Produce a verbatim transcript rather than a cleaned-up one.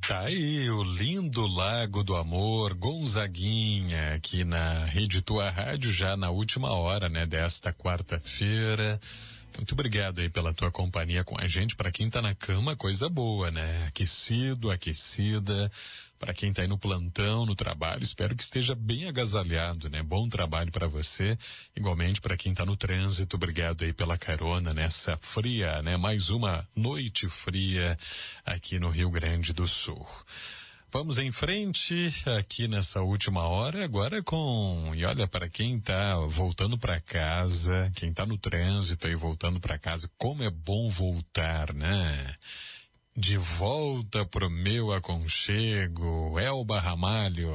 Tá aí o lindo Lago do Amor, Gonzaguinha, aqui na Rede Tua Rádio, já na última hora, né, desta quarta-feira. Muito obrigado aí pela tua companhia com a gente. Para quem tá na cama, coisa boa, né? Aquecido, aquecida. Para quem tá aí no plantão, no trabalho, espero que esteja bem agasalhado, né? Bom trabalho para você. Igualmente para quem tá no trânsito, obrigado aí pela carona nessa fria, né? Mais uma noite fria aqui no Rio Grande do Sul. Vamos em frente aqui nessa última hora agora com, e olha, para quem tá voltando para casa, quem tá no trânsito aí voltando para casa, como é bom voltar, né? De volta pro meu aconchego, Elba Ramalho.